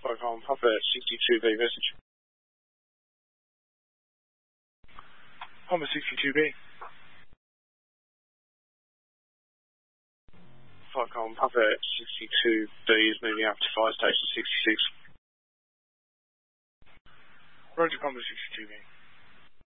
Foxtrot Papa 62B message. Papa 62B. Foxtrot Papa 62B is moving up to fire station 66. Roger, Papa 62B.